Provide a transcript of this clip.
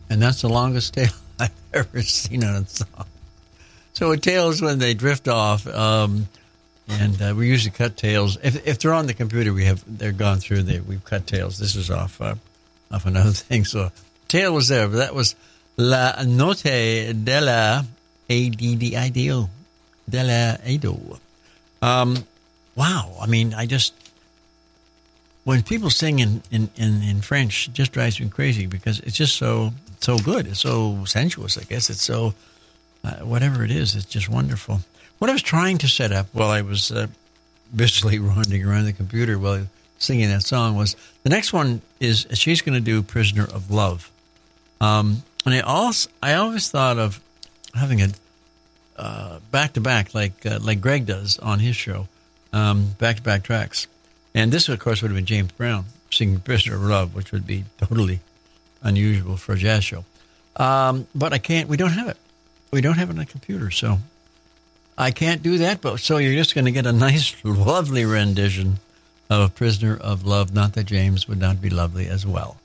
And that's the longest tail I've ever seen on a song. So a tail is when they drift off, and we usually cut tails. If they're on the computer, they're gone through. We've cut tails. This is off another thing. So tail was there, but that was La Notte della Addio. Della Edo. Wow. I mean, when people sing in French, it just drives me crazy because it's just so good. It's so sensuous, I guess. It's so, whatever it is, it's just wonderful. What I was trying to set up while I was busily wandering around the computer while singing that song was, the next one is, she's going to do Prisoner of Love. And I always thought of having a back-to-back, like Greg does on his show, back-to-back tracks. And this, of course, would have been James Brown singing Prisoner of Love, which would be totally unusual for a jazz show. But we don't have it. We don't have it on the computer, so I can't do that. But so you're just going to get a nice, lovely rendition of Prisoner of Love. Not that James would not be lovely as well.